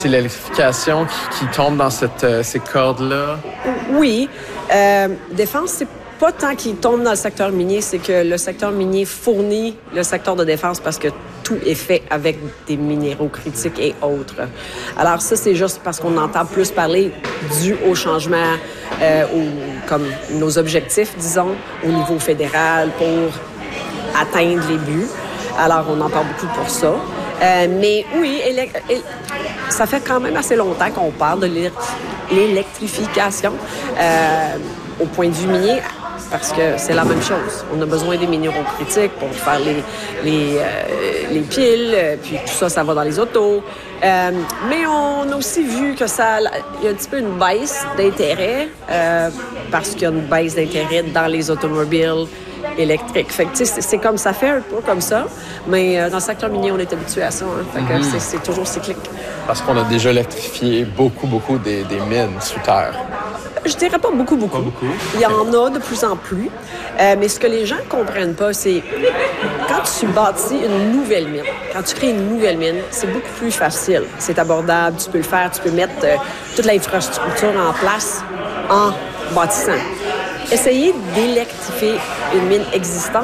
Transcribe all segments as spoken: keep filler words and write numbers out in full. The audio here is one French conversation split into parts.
C'est l'électrification qui, qui tombe dans cette, euh, ces cordes-là? Oui. Euh, défense, c'est pas tant qu'il tombe dans le secteur minier, c'est que le secteur minier fournit le secteur de défense parce que tout est fait avec des minéraux critiques et autres. Alors ça, c'est juste parce qu'on entend plus parler dû au changement, euh, au, comme nos objectifs, disons, au niveau fédéral pour atteindre les buts. Alors, on en parle beaucoup pour ça. Euh, mais oui, élec- éle- ça fait quand même assez longtemps qu'on parle de l'électrification euh, au point de vue minier, parce que c'est la même chose. On a besoin des minéraux critiques pour faire les, les, euh, les piles, puis tout ça, ça va dans les autos. Euh, mais on a aussi vu que ça, il y a un petit peu une baisse d'intérêt, euh, parce qu'il y a une baisse d'intérêt dans les automobiles électriques. Fait que, tu sais, c'est comme ça fait un peu comme ça, mais euh, dans le secteur minier, on est habitué à ça. Hein. Fait que mm-hmm. c'est, c'est toujours cyclique. Parce qu'on a déjà électrifié beaucoup, beaucoup des, des mines sous terre. Je dirais pas beaucoup, beaucoup. Pas beaucoup. Il y en a de plus en plus. Euh, mais ce que les gens ne comprennent pas, c'est quand tu bâtis une nouvelle mine, quand tu crées une nouvelle mine, c'est beaucoup plus facile. C'est abordable, tu peux le faire, tu peux mettre euh, toute l'infrastructure en place en bâtissant. Essayer d'électrifier une mine existante,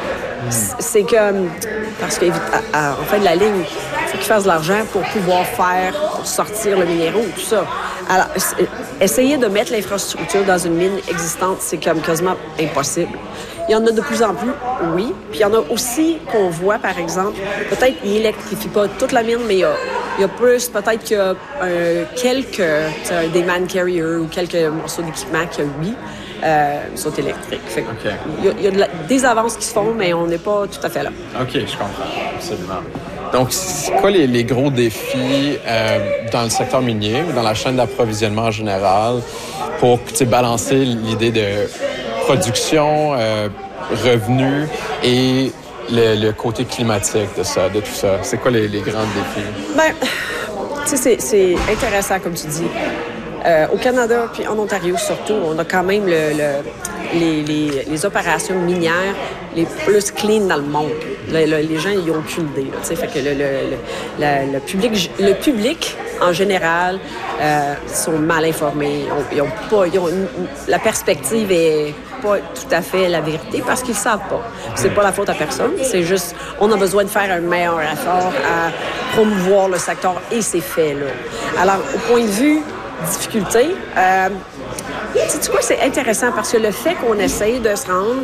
c'est que, parce qu'en fin de la ligne, il faut qu'ils fassent de l'argent pour pouvoir faire, pour sortir le minéraux, tout ça. Alors, essayer de mettre l'infrastructure dans une mine existante, c'est comme quasiment impossible. Il y en a de plus en plus, oui. Puis il y en a aussi qu'on voit, par exemple, peut-être qu'ils n'électrifient pas toute la mine, mais il y a, il y a plus, peut-être qu'il y a euh, quelques, des man carriers ou quelques morceaux d'équipement qui, oui, Euh, sont électriques. Fait okay. Il y a, il y a de la, des avances qui se font, mais on n'est pas tout à fait là. OK, je comprends. Absolument. Donc, c'est quoi les, les gros défis euh, dans le secteur minier ou dans la chaîne d'approvisionnement en général pour balancer l'idée de production, euh, revenus et le, le côté climatique de ça, de tout ça? C'est quoi les, les grands défis? Bien, tu sais, c'est, c'est intéressant, comme tu dis. Euh, au Canada, puis en Ontario surtout, on a quand même le, le, les, les, les opérations minières les plus clean dans le monde. Le, le, les gens, ils n'ont aucune idée. Là, fait que le, le, le, le, public, le public, en général, euh, sont mal informés. Ils ont, ils ont pas, ils ont une, la perspective est pas tout à fait la vérité parce qu'ils ne savent pas. C'est pas la faute à personne. C'est juste, on a besoin de faire un meilleur effort à promouvoir le secteur et c'est fait là. Alors, au point de vue difficulté. Euh, sais-tu quoi, c'est intéressant parce que le fait qu'on essaye de se rendre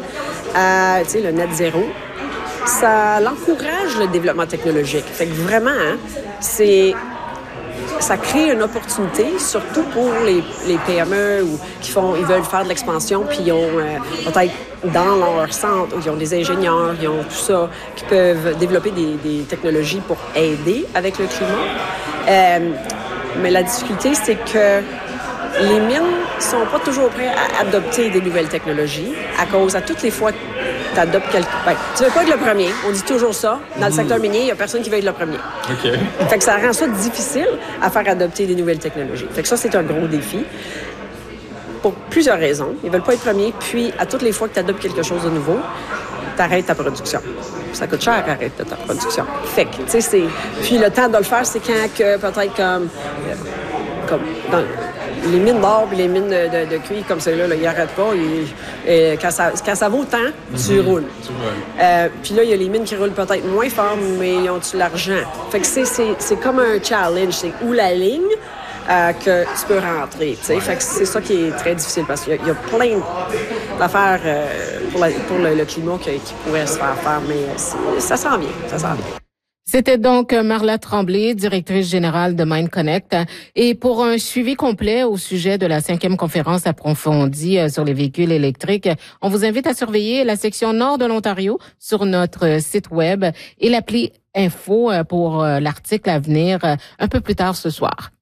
à le net zéro, ça l'encourage le développement technologique. Fait que vraiment, hein, c'est, ça crée une opportunité, surtout pour les, les P M E ou qui font, ils veulent faire de l'expansion, puis ils ont euh, peut-être dans leur centre, ils ont des ingénieurs, ils ont tout ça, qui peuvent développer des, des technologies pour aider avec le climat. Euh, Mais la difficulté, c'est que les mines sont pas toujours prêtes à adopter des nouvelles technologies à cause, à toutes les fois que tu adoptes quelque... Ben, tu veux pas être le premier. On dit toujours ça. Dans le secteur minier, il y a personne qui veut être le premier. OK. Fait que ça rend ça difficile à faire adopter des nouvelles technologies. Fait que ça, c'est un gros défi. Pour plusieurs raisons. Ils veulent pas être premiers. Puis, à toutes les fois que tu adoptes quelque chose de nouveau, tu arrêtes ta production. Ça coûte cher d'arrêter ta production. Fait que, tu sais, c'est... Puis le temps de le faire, c'est quand que, peut-être comme... comme dans les mines d'or et les mines de, de, de cuivre comme celle-là, là, ils n'arrêtent pas. Et, et quand, ça, quand ça vaut tant, mm-hmm. tu roules. Tu roules. Euh, puis là, il y a les mines qui roulent peut-être moins fort, mais ils ont-tu l'argent? Fait que c'est, c'est, c'est comme un challenge. C'est où la ligne euh, que tu peux rentrer. Ouais. Fait que c'est ça qui est très difficile parce qu'il y a, il y a plein d'affaires euh, pour, la, pour le, le climat qui, qui pourraient se faire faire, mais ça s'en vient. Ça s'en vient. C'était donc Marla Tremblay, directrice générale de MindConnect. Et pour un suivi complet au sujet de la cinquième conférence approfondie sur les véhicules électriques, on vous invite à surveiller la section nord de l'Ontario sur notre site web et l'appli Info pour l'article à venir un peu plus tard ce soir.